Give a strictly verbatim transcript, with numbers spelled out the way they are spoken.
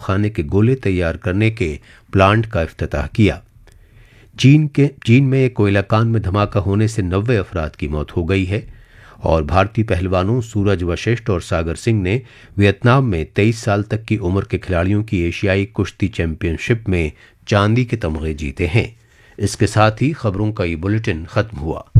कारखाने के गोले तैयार करने के प्लांट का इफ्तिताह किया। चीन के चीन में एक कोयला कान में धमाका होने से नब्बे अफराद की मौत हो गई है और भारतीय पहलवानों सूरज वशिष्ठ और सागर सिंह ने वियतनाम में तेईस साल तक की उम्र के खिलाड़ियों की एशियाई कुश्ती चैंपियनशिप में चांदी के तमगे जीते हैं। इसके साथ ही खबरों का ये बुलेटिन खत्म हुआ।